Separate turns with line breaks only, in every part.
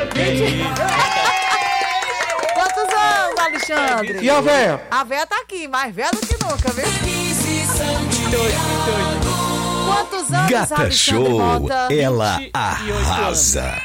Quantos anos, Alexandre?
E a véia?
A véia tá aqui, mais velha do que nunca, viu? Quantos anos,
Gata
Alexandre
Show,
Mota?
ela
28
arrasa.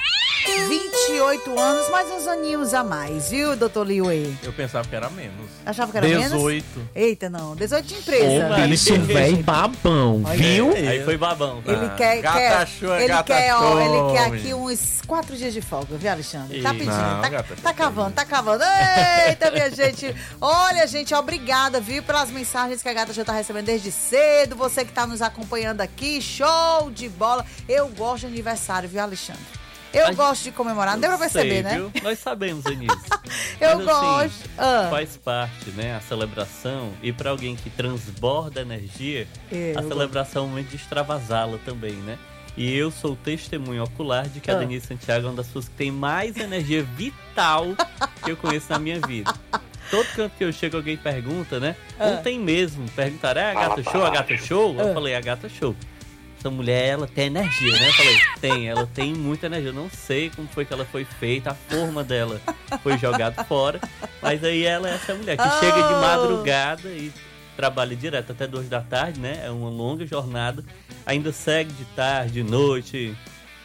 28 anos, mais uns aninhos a mais, viu, doutor Liuê?
Eu pensava que era menos.
Achava que era menos?
18.
Eita, não. 18 de empresa.
Ô,
Isso, velho, babão, viu?
Aí foi babão.
Ele quer,
Gata show é
ele
gata
quer,
show,
ó, ele quer aqui
menino.
uns 4 dias de folga, viu, Alexandre? Tá
Ih,
pedindo,
não,
tá,
gata,
tá cavando, tá cavando. Eita, minha gente. Olha, gente, obrigada, viu, pelas mensagens que a Gata já tá recebendo desde cedo. Você que tá nos acompanhando aqui, show de bola. Eu gosto de aniversário, viu, Alexandre? Eu gosto de comemorar, não deu pra perceber, né?
Viu? Nós sabemos, Denise.
Eu
Mas,
gosto.
Assim, faz parte, né? A celebração. E pra alguém que transborda energia, a celebração é um momento de extravasá-la também, né? E eu sou testemunho ocular de que a Denise Santiago é uma das pessoas que tem mais energia vital que eu conheço na minha vida. Todo canto que eu chego, alguém pergunta, né? Ontem mesmo, perguntaram, é a Gata Show, a Gata Show? Eu falei, a Gata Show. Essa mulher, ela tem energia, né? Eu falei, ela tem muita energia. Eu não sei como foi que ela foi feita, a forma dela foi jogada fora. Mas aí ela é essa mulher que chega de madrugada e trabalha direto até 2 da tarde, né? É uma longa jornada. Ainda segue de tarde, de noite,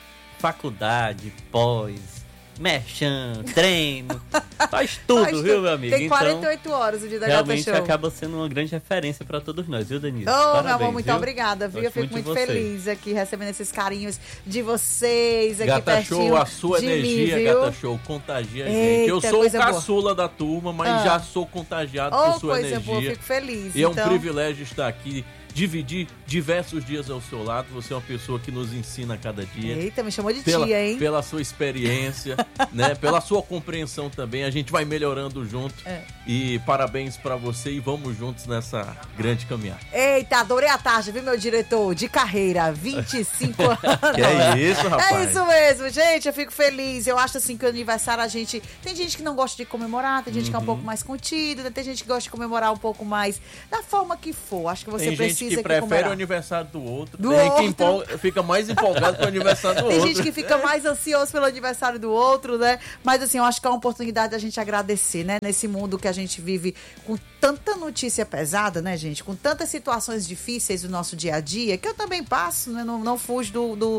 faculdade, pós, merchan, treino, faz tudo, viu, meu amigo?
Tem 48 horas o dia da Gata
realmente
Show.
acaba sendo uma grande referência pra todos nós, viu, Denise?
Ô, meu amor, muito obrigada, viu? Eu
Gosto
fico
muito
muito
de você.
feliz aqui, recebendo esses carinhos de vocês aqui
Gata
pertinho
Show, a sua
de
energia,
mim, viu?
Gata Show, contagia a gente.
Eita,
Eu sou o
coisa boa.
caçula da turma, mas já sou contagiado
Ô,
por sua
coisa
energia.
boa, fico feliz.
E é um
então,
privilégio estar aqui, dividir diversos dias ao seu lado. Você é uma pessoa que nos ensina a cada dia.
Eita, me chamou de
Pela,
tia, hein?
pela sua experiência, né? Pela sua compreensão também. A gente vai melhorando junto. E parabéns pra você e vamos juntos nessa grande caminhada.
Eita, adorei a taxa, viu, meu diretor? De carreira, 25 anos.
Que é isso, rapaz?
É isso mesmo, gente, eu fico feliz. Eu acho assim que o aniversário tem gente que não gosta de comemorar, tem gente que é um pouco mais contida, tem gente que gosta de comemorar um pouco mais da forma que for. Acho que você
Tem
precisa
gente que prefere
comemorar.
o aniversário do outro.
Do
tem
outro.
que fica mais empolgado com o aniversário do
Tem
outro.
gente que fica mais ansioso pelo aniversário do outro, né? Mas assim, eu acho que é uma oportunidade da gente agradecer, né? Nesse mundo que a gente vive com tanta notícia pesada, né, gente? Com tantas situações difíceis do nosso dia a dia, que eu também passo, né? Não fujo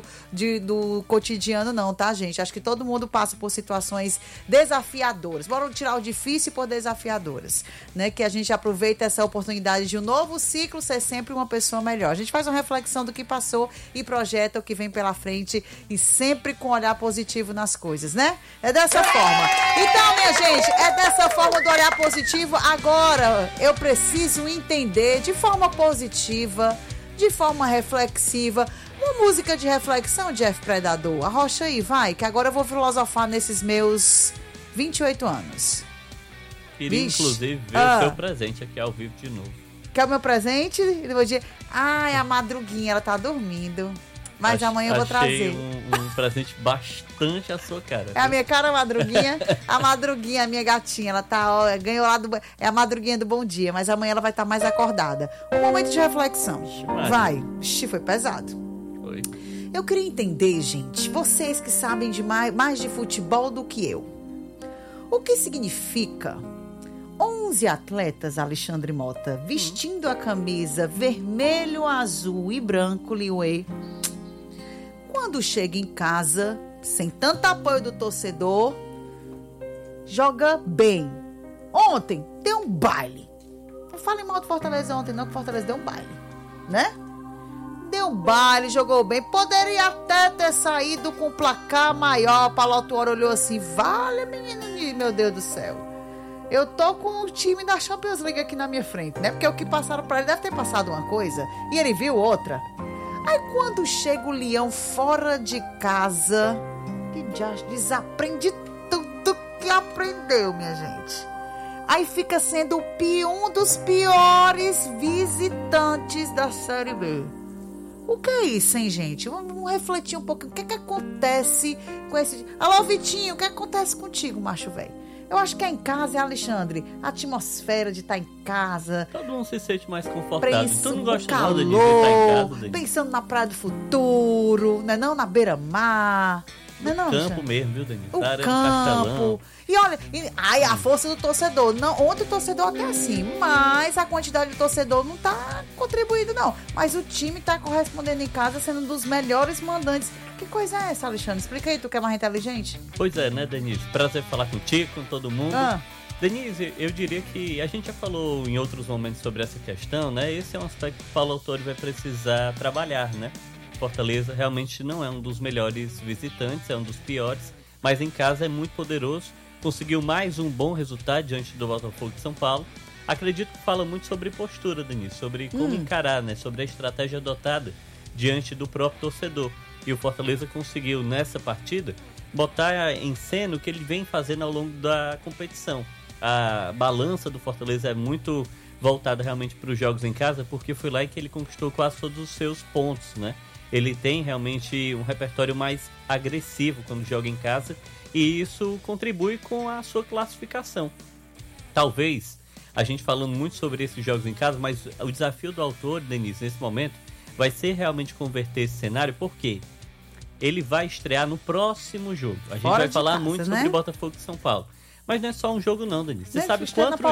do cotidiano, não, tá, gente? Acho que todo mundo passa por situações desafiadoras. Bora tirar o difícil por desafiadoras, né? Que a gente aproveita essa oportunidade de um novo ciclo ser sempre uma pessoa melhor. A gente faz uma reflexão do que passou e projeta o que vem pela frente e sempre com um olhar positivo nas coisas, né? É dessa forma. Então, minha gente, é dessa forma do olhar positivo. Agora, eu preciso entender de forma positiva, de forma reflexiva, uma música de reflexão, Jeff Predador. Arrocha aí, vai, que agora eu vou filosofar nesses meus 28 anos.
Queria,
Vixe.
inclusive, ver o seu presente aqui ao vivo de novo.
Quer o meu presente do meu dia? Ai, a madruguinha, ela tá dormindo. Mas amanhã eu vou
Achei
trazer.
um presente bastante à sua cara.
É a minha cara, a madruguinha. A madruguinha, a minha gatinha, ela tá, ó, ganhou lá do. É a madruguinha do bom dia, mas amanhã ela vai estar mais acordada. Um momento de reflexão.
Maria.
Vai. Ixi, foi pesado.
Foi.
Eu queria entender, gente, vocês que sabem de mais de futebol do que eu. O que significa 11 atletas, Alexandre Mota, vestindo a camisa vermelho, azul e branco, Liuê, quando chega em casa, sem tanto apoio do torcedor, joga bem. Ontem deu um baile. Não falem mal do Fortaleza ontem, não, que o Fortaleza deu um baile, né? Deu um baile, jogou bem. Poderia até ter saído com um placar maior. Palotuoro olhou assim, vale, menino, meu Deus do céu. Eu tô com o time da Champions League aqui na minha frente, né? Porque o que passaram pra ele deve ter passado uma coisa e ele viu outra. Aí quando chega o Leão fora de casa, que já desaprende tudo que aprendeu, minha gente. Aí fica sendo um dos piores visitantes da Série B. O que é isso, hein, gente? Vamos refletir um pouquinho. O que é que acontece com esse... Alô, Vitinho, o que acontece contigo, macho velho? Eu acho que é em casa, Alexandre. A atmosfera de estar em casa.
Todo mundo se sente mais confortável. Tu não gosta
calor,
nada de estar em casa, Denise?
pensando na praia do futuro, né? Não na beira-mar.
No campo mesmo, viu, Denise?
O campo. E olha, a força do torcedor. Não, ontem o torcedor até assim, mas a quantidade de torcedor não tá contribuindo, não. Mas o time tá correspondendo em casa, sendo um dos melhores mandantes. Que coisa é essa, Alexandre? Explica aí, tu que é mais inteligente.
Pois é, né, Denise? Prazer falar contigo, com todo mundo. Denise, eu diria que a gente já falou em outros momentos sobre essa questão, né? Esse é um aspecto que o Paulo Autori vai precisar trabalhar, né? Fortaleza realmente não é um dos melhores visitantes, é um dos piores, mas em casa é muito poderoso, conseguiu mais um bom resultado diante do Botafogo de São Paulo. Acredito que fala muito sobre postura, Denise, sobre como encarar, né, sobre a estratégia adotada diante do próprio torcedor. E o Fortaleza conseguiu, nessa partida, botar em cena o que ele vem fazendo ao longo da competição. A balança do Fortaleza é muito voltada realmente para os jogos em casa, porque foi lá que ele conquistou quase todos os seus pontos, né? Ele tem realmente um repertório mais agressivo quando joga em casa e isso contribui com a sua classificação. Talvez, a gente falando muito sobre esses jogos em casa, mas o desafio do autor, Denise, nesse momento, vai ser realmente converter esse cenário, porque ele vai estrear no próximo jogo. A gente vai falar muito sobre o Botafogo de São Paulo. Mas não é só um jogo não, Denise. Você sabe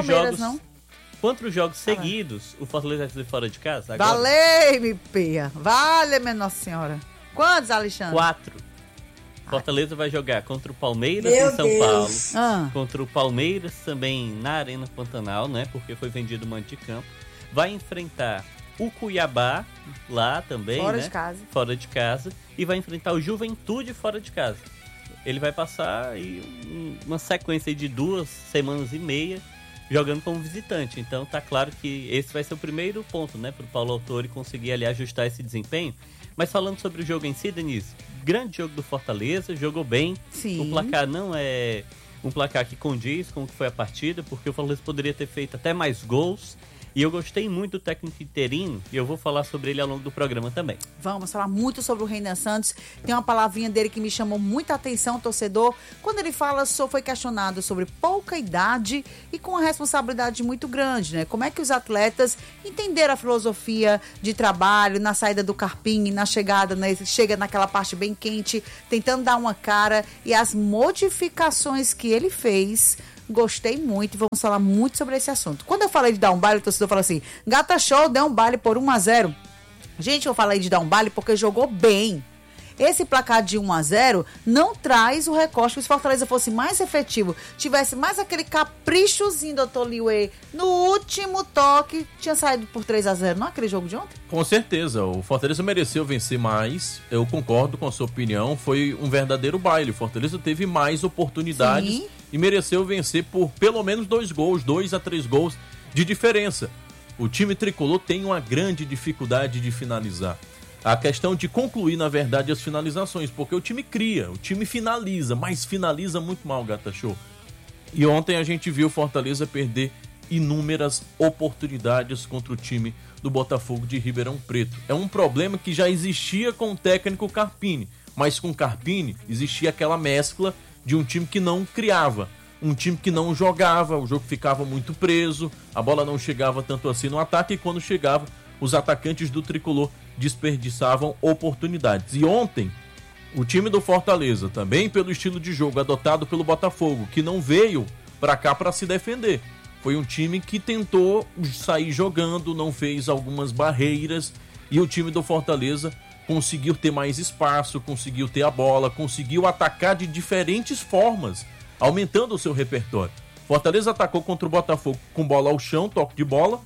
quantos jogos seguidos o Fortaleza vai fazer fora de casa?
Valei-me, Pia. Vale-me, Nossa Senhora. Quantos, Alexandre?
4. Fortaleza vai jogar contra o Palmeiras em São Paulo. Contra o Palmeiras também na Arena Pantanal, né? Porque foi vendido o mando de campo. Vai enfrentar o Cuiabá lá também,
fora de casa.
Fora de casa. E vai enfrentar o Juventude fora de casa. Ele vai passar aí uma sequência de 2 semanas e meia jogando como visitante. Então tá claro que esse vai ser o primeiro ponto, né, para o Paulo Autori conseguir ali ajustar esse desempenho. Mas falando sobre o jogo em si, Denise, grande jogo do Fortaleza, jogou bem.
Sim.
O placar não é um placar que condiz com o que foi a partida, porque o Fortaleza poderia ter feito até mais gols. E eu gostei muito do técnico interino e eu vou falar sobre ele ao longo do programa também.
Vamos falar muito sobre o Renan Santos. Tem uma palavrinha dele que me chamou muita atenção, torcedor. Quando ele fala, foi questionado sobre pouca idade e com uma responsabilidade muito grande, né? Como é que os atletas entenderam a filosofia de trabalho na saída do Carpini, na chegada, né? Chega naquela parte bem quente, tentando dar uma cara, e as modificações que ele fez. Gostei muito e vamos falar muito sobre esse assunto. Quando eu falei de dar um baile, o torcedor falou assim: Gata Show deu um baile por 1-0. Gente, eu falei de dar um baile porque jogou bem. Esse placar de 1-0 não traz o recorte que se o Fortaleza fosse mais efetivo, tivesse mais aquele caprichozinho do Dr. Liuê no último toque, tinha saído por 3-0, não aquele jogo de ontem?
Com certeza, o Fortaleza mereceu vencer mais, eu concordo com a sua opinião, foi um verdadeiro baile, o Fortaleza teve mais oportunidades. Sim. E mereceu vencer por pelo menos 2 gols, 2 a 3 gols de diferença. O time tricolor tem uma grande dificuldade de finalizar. A questão de concluir, na verdade, as finalizações, porque o time cria, o time finaliza, mas finaliza muito mal, Gata Show. E ontem a gente viu o Fortaleza perder inúmeras oportunidades contra o time do Botafogo de Ribeirão Preto. É um problema que já existia com o técnico Carpini, mas com o Carpini existia aquela mescla de um time que não criava, um time que não jogava, o jogo ficava muito preso, a bola não chegava tanto assim no ataque, e quando chegava, os atacantes do tricolor desperdiçavam oportunidades. E ontem, o time do Fortaleza, também pelo estilo de jogo adotado pelo Botafogo, que não veio para cá para se defender, foi um time que tentou sair jogando, não fez algumas barreiras, e o time do Fortaleza conseguiu ter mais espaço, conseguiu ter a bola, conseguiu atacar de diferentes formas, aumentando o seu repertório. Fortaleza atacou contra o Botafogo com bola ao chão, toque de bola,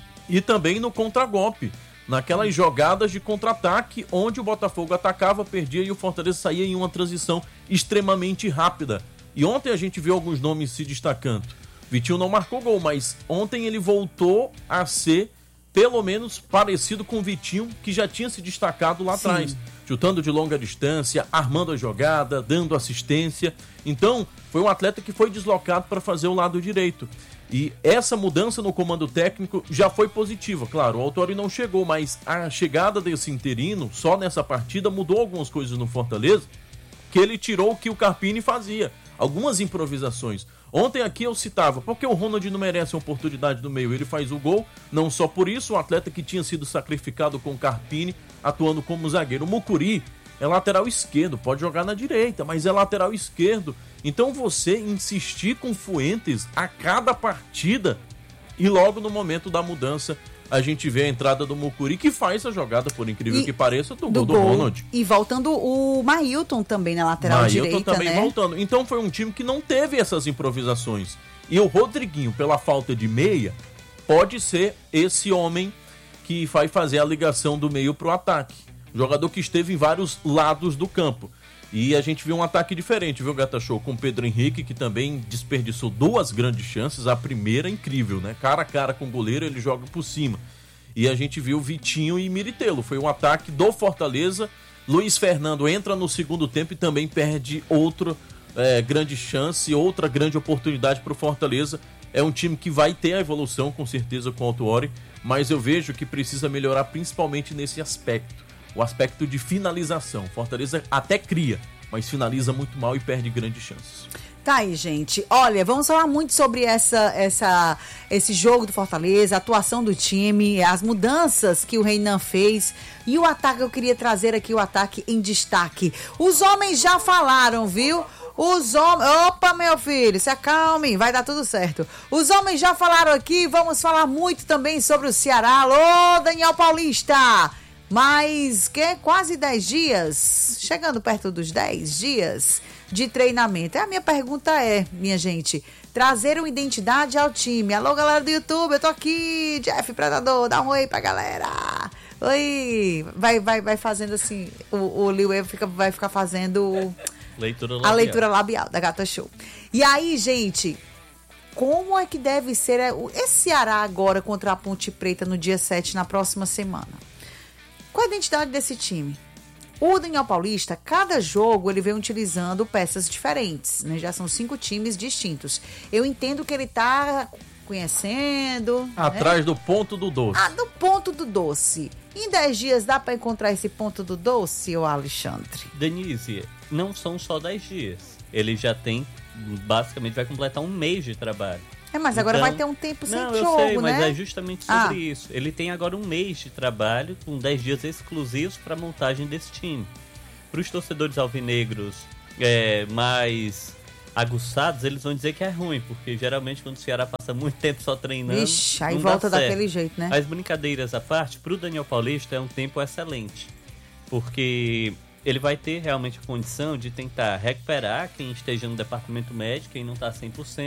e também no contragolpe, naquelas jogadas de contra-ataque, onde o Botafogo atacava, perdia e o Fortaleza saía em uma transição extremamente rápida. E ontem a gente viu alguns nomes se destacando. Vitinho não marcou gol, mas ontem ele voltou a ser pelo menos parecido com o Vitinho, que já tinha se destacado lá atrás, chutando de longa distância, armando a jogada, dando assistência. Então, foi um atleta que foi deslocado para fazer o lado direito. E essa mudança no comando técnico já foi positiva. Claro, o Autori não chegou, mas a chegada desse interino, só nessa partida, mudou algumas coisas no Fortaleza, que ele tirou o que o Carpini fazia. Algumas improvisações. Ontem aqui eu citava, porque o Ronald não merece uma oportunidade no meio, ele faz o gol, não só por isso, o atleta que tinha sido sacrificado com o Carpini, atuando como zagueiro. O Mucuri é lateral esquerdo, pode jogar na direita, mas é lateral esquerdo. Então você insistir com Fuentes a cada partida e logo no momento da mudança a gente vê a entrada do Mucuri, que faz a jogada, por incrível que pareça, do gol do Ronald.
E voltando o Mailton também na lateral direita,
Mailton também voltando. Então foi um time que não teve essas improvisações. E o Rodriguinho, pela falta de meia, pode ser esse homem que vai fazer a ligação do meio pro ataque. Jogador que esteve em vários lados do campo. E a gente viu um ataque diferente, viu, Gata Show? Com o Pedro Henrique, que também desperdiçou 2 grandes chances. A primeira, incrível, né? Cara a cara com o goleiro, ele joga por cima. E a gente viu Vitinho e Miritelo. Foi um ataque do Fortaleza. Luiz Fernando entra no segundo tempo e também perde outra grande chance, outra grande oportunidade para o Fortaleza. É um time que vai ter a evolução, com certeza, com o Autuori, mas eu vejo que precisa melhorar principalmente nesse aspecto. O aspecto de finalização. Fortaleza até cria, mas finaliza muito mal e perde grandes chances.
Tá aí, gente. Olha, vamos falar muito sobre esse jogo do Fortaleza, a atuação do time, as mudanças que o Reinan fez e o ataque. Eu queria trazer aqui o ataque em destaque. Os homens já falaram, viu? Os homens... Opa, meu filho, se acalme, vai dar tudo certo. Os homens já falaram aqui, vamos falar muito também sobre o Ceará. Alô, Daniel Paulista! Mas quase 10 dias, chegando perto dos 10 dias de treinamento. A minha pergunta minha gente, trazer uma identidade ao time. Alô, galera do YouTube, eu tô aqui, Jeff Predador, dá um oi pra galera. Oi, vai fazendo assim, o Lil vai ficar fazendo a leitura labial da Gata Show. E aí, gente, como é que deve ser esse Ceará agora contra a Ponte Preta no dia 7, na próxima semana? Qual a identidade desse time? O Daniel Paulista, cada jogo ele vem utilizando peças diferentes, né? Já são 5 times distintos. Eu entendo que ele tá conhecendo...
Atrás, né? Do ponto do doce.
Do ponto do doce. Em 10 dias dá para encontrar esse ponto do doce, ô Alexandre?
Denise, não são só 10 dias. Ele já tem, basicamente, vai completar um mês de trabalho.
Mas agora vai ter um tempo sem jogo,
eu sei,
né?
mas é justamente sobre isso. Ele tem agora um mês de trabalho, com 10 dias exclusivos para a montagem desse time. Para os torcedores alvinegros mais aguçados, eles vão dizer que é ruim, porque geralmente quando o Ceará passa muito tempo só treinando,
ixi, aí volta daquele jeito, né?
As brincadeiras à parte, para o Daniel Paulista é um tempo excelente, porque ele vai ter realmente a condição de tentar recuperar quem esteja no departamento médico, quem não está 100%,